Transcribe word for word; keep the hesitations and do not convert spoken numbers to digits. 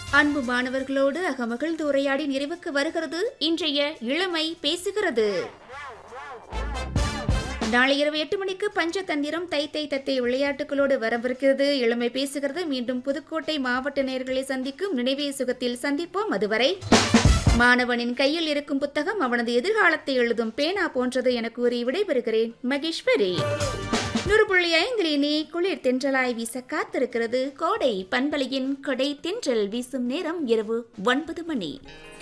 அன்பு மாணவர்களோடு அகமகிழ்ந்து உரையாடி நிறைவுக்கு வருகிறது இன்றைய இளமை பேசுகிறது. நாளை இரவு எட்டு மணிக்கு பஞ்சதந்திரம் தை தை தத்தை விளையாட்டுகளோடு வரவிருக்கிறது. இளமை பேசுகிறது மீண்டும் புதுக்கோட்டை மாவட்ட நேயர்களை சந்திக்கும் நினைவே சுகத்தில் சந்திப்போம். அதுவரை மாணவனின் கையில் இருக்கும் புத்தகம் அவனது எதிர்காலத்தை எழுதும் பேனா போன்றது என கூறி விடைபெறுகிறேன். மகேஸ்வரி. நூறு புள்ளி ஐந்தில் இனி குளிர் தென்றலாய் வீச காத்திருக்கிறது. கோடை பண்பலையின் கொடை தென்றல் வீசும் நேரம் இரவு ஒன்பது மணி.